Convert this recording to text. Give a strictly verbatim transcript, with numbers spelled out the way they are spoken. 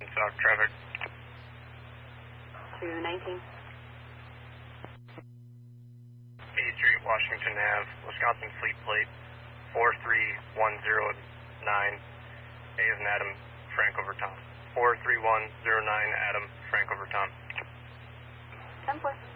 South traffic. two nineteen. eighth Street, Washington Ave, Wisconsin Fleet Plate, four three one zero nine, A as in Adam, Frank over Tom. four three one zero nine, Adam, Frank over Tom. ten four.